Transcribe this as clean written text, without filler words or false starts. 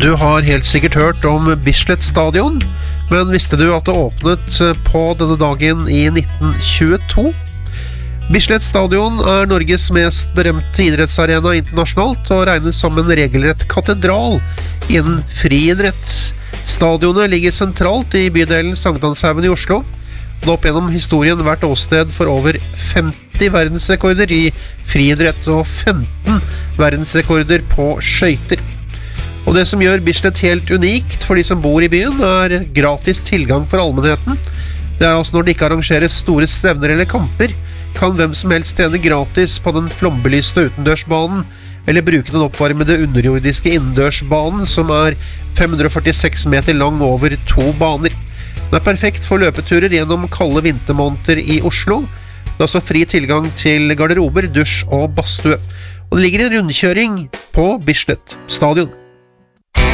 Du har helt sikkert hørt om Bislett Stadion, men visste du at det åpnet på denne dagen i 1922? Bislett Stadion er Norges mest berømte idrettsarena internasjonalt og regnes som en regelrett katedral innen friidrett. Stadionet ligger sentralt i bydelen Sankthanshaugen i Oslo. Det har opp gjennom historien vært åsted for over 50 verdensrekorder i friidrett og 15 verdensrekorder på skøyter. Og det som gjør Bislett helt unikt for de som bor i byen, er gratis tilgang for allmennheten. Det er altså når det ikke arrangeres store stevner eller kamper, kan hvem som helst trene gratis på den flombelyste utendørsbanen, eller bruke den oppvarmede underjordiske innendørsbanen, som er 546 meter lang over 2 baner. Den er perfekt for løpeturer gjennom kalde vintermåneder i Oslo. Det er også fri tilgang til garderober, dusj og badstue. Og det ligger en rundkjøring på Bislett Stadion.